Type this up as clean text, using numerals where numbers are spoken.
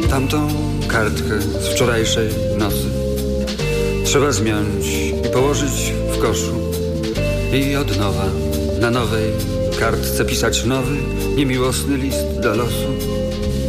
Tamtą kartkę z wczorajszej nocy trzeba zmiąć i położyć w koszu i od nowa na nowej kartce pisać nowy, niemiłosny list do losu.